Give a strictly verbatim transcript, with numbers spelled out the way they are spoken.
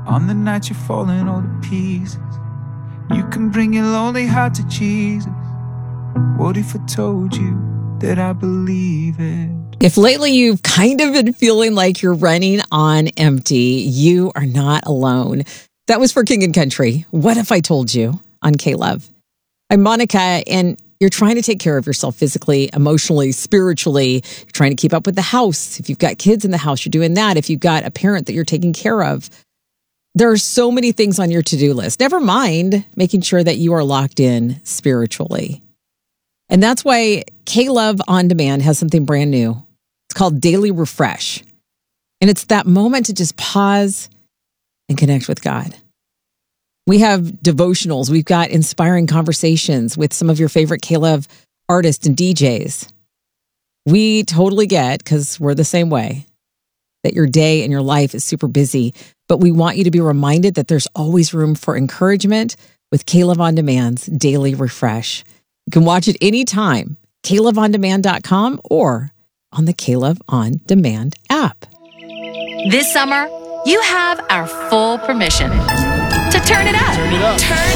On the night you're falling all to pieces, you can bring your lonely heart to Jesus. What if I told you that I believe it? If lately you've kind of been feeling like you're running on empty, you are not alone. That was for King and Country. What if I told you on K-Love? I'm Monica, and you're trying to take care of yourself physically, emotionally, spiritually. You're trying to keep up with the house. If you've got kids in the house, you're doing that. If you've got a parent that you're taking care of, there are so many things on your to-do list. Never mind making sure that you are locked in spiritually. And that's why K-Love On Demand has something brand new. It's called Daily Refresh. And it's that moment to just pause and connect with God. We have devotionals. We've got inspiring conversations with some of your favorite K-Love artists and D Js. We totally get, because we're the same way, that your day and your life is super busy. But we want you to be reminded that there's always room for encouragement with K-Love On Demand's Daily Refresh. You can watch it anytime, K Love on demand dot com or on the K-Love On Demand app. This summer, you have our full permission to turn it up. Turn it up. Turn